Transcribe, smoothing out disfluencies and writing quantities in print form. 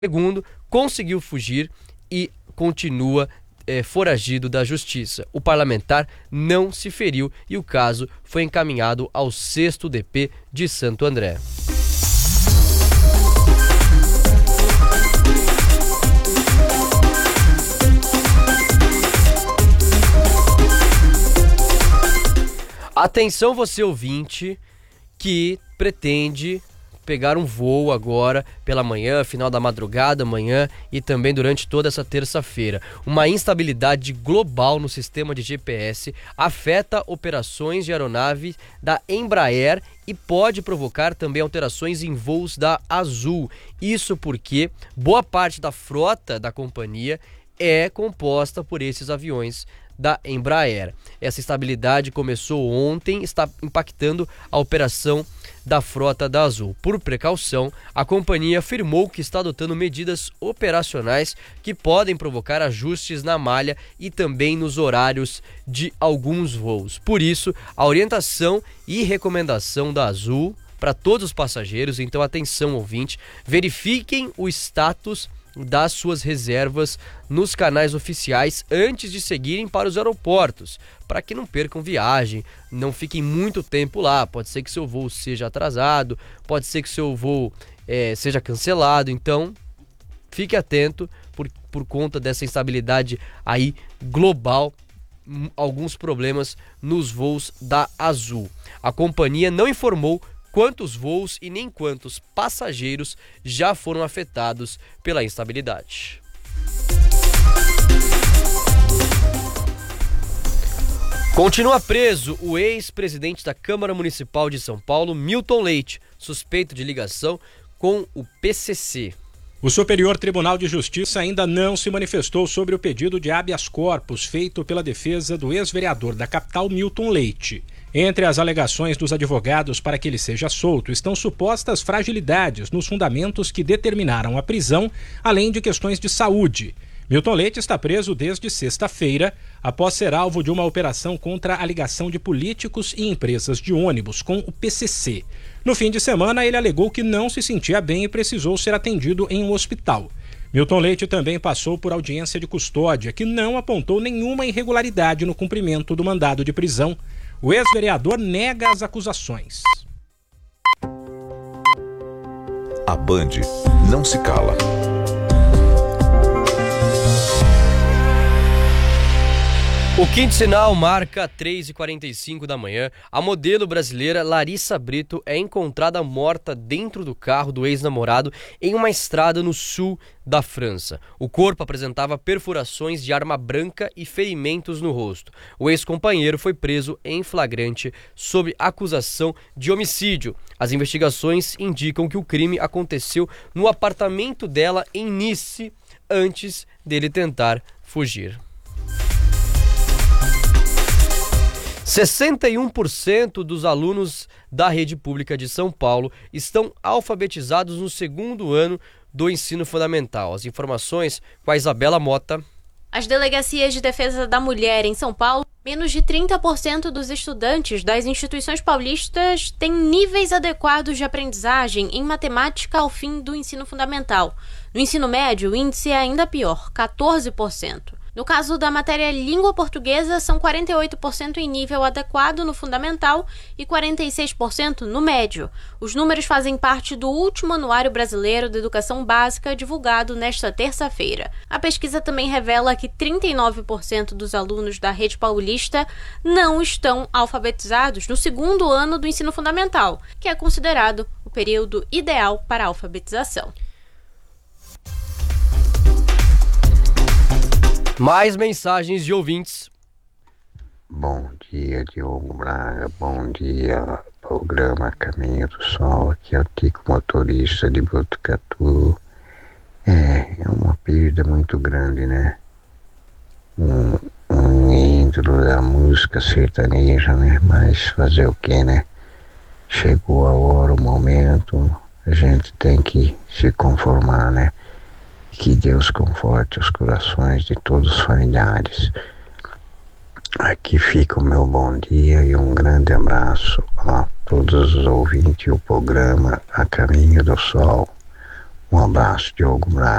segundo conseguiu fugir e continua foragido da justiça. O parlamentar não se feriu e o caso foi encaminhado ao 6º DP de Santo André. Atenção você ouvinte que pretende pegar um voo agora pela manhã, final da madrugada, amanhã e também durante toda essa terça-feira. Uma instabilidade global no sistema de GPS afeta operações de aeronave da Embraer e pode provocar também alterações em voos da Azul. Isso porque boa parte da frota da companhia é composta por esses aviões da Embraer. Essa instabilidade começou ontem, está impactando a operação da frota da Azul. Por precaução, a companhia afirmou que está adotando medidas operacionais que podem provocar ajustes na malha e também nos horários de alguns voos. Por isso, a orientação e recomendação da Azul para todos os passageiros, então atenção ouvinte, verifiquem o status das suas reservas nos canais oficiais antes de seguirem para os aeroportos, para que não percam viagem, não fiquem muito tempo lá. Pode ser que seu voo seja atrasado, pode ser que seu voo seja cancelado, então fique atento por conta dessa instabilidade aí global, alguns problemas nos voos da Azul. A companhia não informou quantos voos e nem quantos passageiros já foram afetados pela instabilidade. Continua preso o ex-presidente da Câmara Municipal de São Paulo, Milton Leite, suspeito de ligação com o PCC. O Superior Tribunal de Justiça ainda não se manifestou sobre o pedido de habeas corpus feito pela defesa do ex-vereador da capital, Milton Leite. Entre as alegações dos advogados para que ele seja solto estão supostas fragilidades nos fundamentos que determinaram a prisão, além de questões de saúde. Milton Leite está preso desde sexta-feira, após ser alvo de uma operação contra a ligação de políticos e empresas de ônibus com o PCC. No fim de semana, ele alegou que não se sentia bem e precisou ser atendido em um hospital. Milton Leite também passou por audiência de custódia, que não apontou nenhuma irregularidade no cumprimento do mandado de prisão. O ex-vereador nega as acusações. A Band não se cala. O quinto sinal marca 3h45 da manhã. A modelo brasileira Larissa Brito é encontrada morta dentro do carro do ex-namorado em uma estrada no sul da França. O corpo apresentava perfurações de arma branca e ferimentos no rosto. O ex-companheiro foi preso em flagrante sob acusação de homicídio. As investigações indicam que o crime aconteceu no apartamento dela em Nice antes dele tentar fugir. 61% dos alunos da rede pública de São Paulo estão alfabetizados no segundo ano do ensino fundamental. As informações com a Isabela Mota. As delegacias de defesa da mulher em São Paulo, menos de 30% dos estudantes das instituições paulistas têm níveis adequados de aprendizagem em matemática ao fim do ensino fundamental. No ensino médio, o índice é ainda pior, 14%. No caso da matéria língua portuguesa, são 48% em nível adequado no fundamental e 46% no médio. Os números fazem parte do último Anuário Brasileiro de Educação Básica, divulgado nesta terça-feira. A pesquisa também revela que 39% dos alunos da rede paulista não estão alfabetizados no segundo ano do ensino fundamental, que é considerado o período ideal para a alfabetização. Mais mensagens de ouvintes. Bom dia, Diogo Braga. Bom dia, programa Caminho do Sol. Aqui é o Tico, motorista de Botucatu. É uma perda muito grande, né? Um ídolo da música sertaneja, né? Mas fazer o que, né? Chegou a hora, o momento. A gente tem que se conformar, né? Que Deus conforte os corações de todos os familiares. Aqui fica o meu bom dia e um grande abraço a todos os ouvintes e o programa A Caminho do Sol. Um abraço, Diogo Braga.